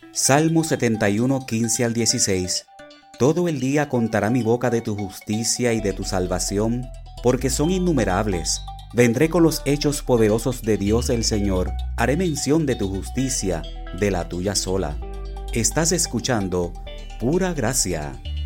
Salmo 71, 15 al 16. Todo el día contará mi boca de tu justicia y de tu salvación, porque son innumerables. Vendré con los hechos poderosos de Dios el Señor. Haré mención de tu justicia, de la tuya sola. Estás escuchando Pura Gracia.